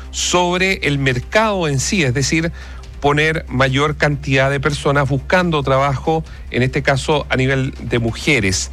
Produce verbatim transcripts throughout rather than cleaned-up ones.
sobre el mercado en sí, es decir, poner mayor cantidad de personas buscando trabajo, en este caso a nivel de mujeres.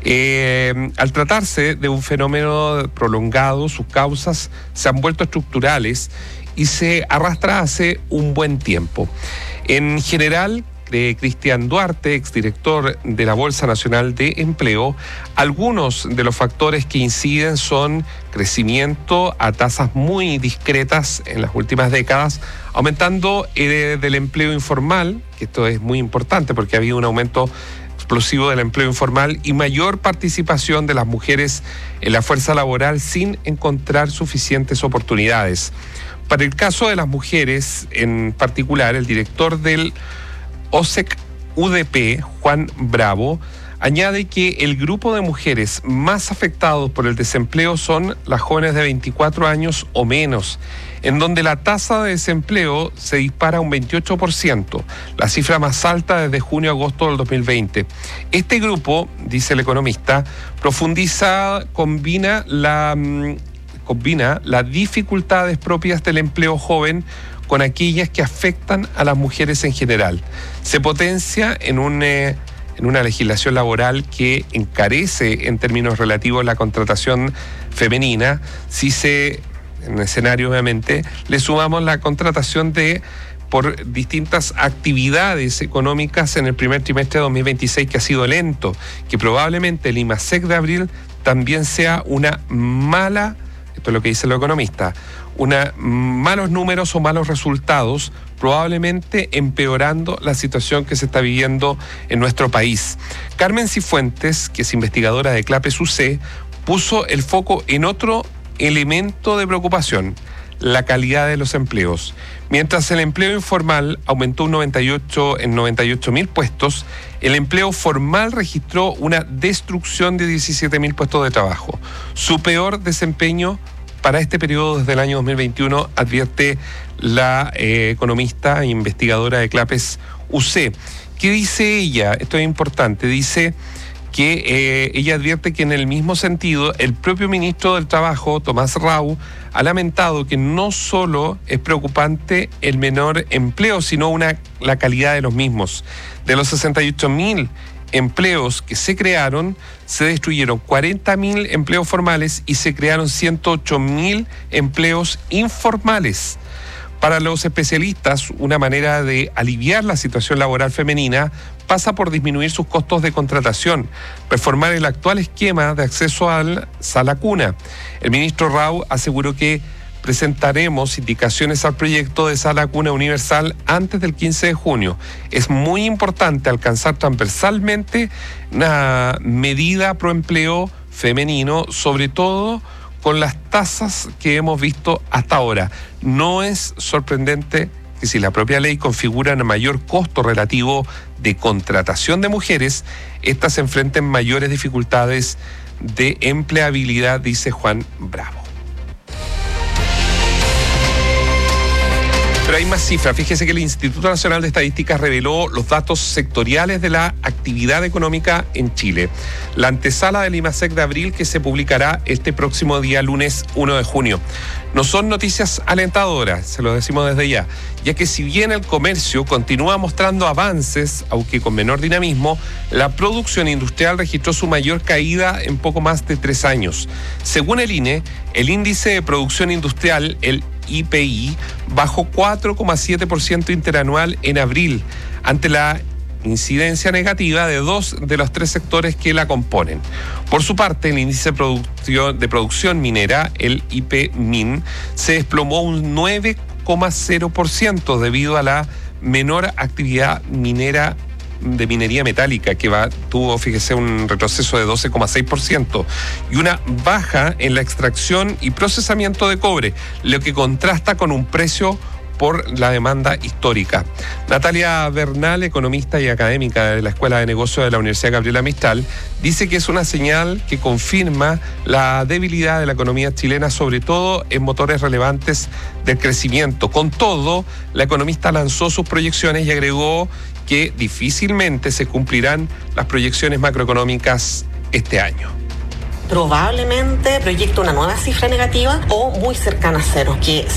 Eh, al tratarse de un fenómeno prolongado, sus causas se han vuelto estructurales y se arrastra hace un buen tiempo. En general, de Cristian Duarte, exdirector de la Bolsa Nacional de Empleo, algunos de los factores que inciden son crecimiento a tasas muy discretas en las últimas décadas, aumentando eh, del empleo informal, que esto es muy importante porque ha habido un aumento explosivo del empleo informal y mayor participación de las mujeres en la fuerza laboral sin encontrar suficientes oportunidades. Para el caso de las mujeres en particular, el director del O S E C U D P, Juan Bravo, añade que el grupo de mujeres más afectados por el desempleo son las jóvenes de veinticuatro años o menos, en donde la tasa de desempleo se dispara un veintiocho por ciento, la cifra más alta desde junio a agosto del dos mil veinte. Este grupo, dice el economista, profundiza, combina, la, combina las dificultades propias del empleo joven con aquellas que afectan a las mujeres en general. Se potencia en, un, eh, en una legislación laboral que encarece en términos relativos la contratación femenina. Si se, en el escenario obviamente, le sumamos la contratación de por distintas actividades económicas en el primer trimestre de dos mil veintiséis, que ha sido lento, que probablemente el IMASEC de abril también sea una mala, esto es lo que dice el economista, una, malos números o malos resultados, probablemente empeorando la situación que se está viviendo en nuestro país. Carmen Cifuentes, que es investigadora de CLAPES U C, puso el foco en otro elemento de preocupación: la calidad de los empleos. Mientras el empleo informal aumentó un noventa y ocho en noventa y ocho mil puestos, el empleo formal registró una destrucción de diecisiete mil puestos de trabajo. Su peor desempeño para este periodo desde el año dos mil veintiuno, advierte la eh, economista e investigadora de CLAPES U C. ¿Qué dice ella? Esto es importante. Dice que eh, ella advierte que en el mismo sentido el propio ministro del Trabajo, Tomás Rau, ha lamentado que no solo es preocupante el menor empleo, sino una, la calidad de los mismos. De los sesenta y ocho mil empleos que se crearon, se destruyeron cuarenta mil empleos formales y se crearon ciento ocho mil empleos informales. Para los especialistas, una manera de aliviar la situación laboral femenina pasa por disminuir sus costos de contratación, reformar el actual esquema de acceso al sala cuna. El ministro Rau aseguró que presentaremos indicaciones al proyecto de sala cuna universal antes del quince de junio. Es muy importante alcanzar transversalmente una medida pro empleo femenino, sobre todo con las tasas que hemos visto hasta ahora. No es sorprendente que si la propia ley configura un mayor costo relativo de contratación de mujeres, éstas se enfrenten mayores dificultades de empleabilidad, dice Juan Bravo. Pero hay más cifras. Fíjese que el Instituto Nacional de Estadísticas reveló los datos sectoriales de la actividad económica en Chile. La antesala del IMASEC de abril, que se publicará este próximo día lunes uno de junio. No son noticias alentadoras, se lo decimos desde ya, ya que si bien el comercio continúa mostrando avances, aunque con menor dinamismo, la producción industrial registró su mayor caída en poco más de tres años. Según el I N E, el índice de producción industrial, el I P I, bajó cuatro coma siete por ciento interanual en abril, ante la incidencia negativa de dos de los tres sectores que la componen. Por su parte, el índice de producción, de producción minera, el I P M I N, se desplomó un nueve coma cero por ciento debido a la menor actividad minera de minería metálica, que va, tuvo, fíjese, un retroceso de doce coma seis por ciento y una baja en la extracción y procesamiento de cobre, lo que contrasta con un precio por la demanda histórica. Natalia Bernal, economista y académica de la Escuela de Negocios de la Universidad Gabriela Mistral, dice que es una señal que confirma la debilidad de la economía chilena, sobre todo en motores relevantes del crecimiento. Con todo, la economista lanzó sus proyecciones y agregó que difícilmente se cumplirán las proyecciones macroeconómicas este año. Probablemente proyecta una nueva cifra negativa o muy cercana a cero, que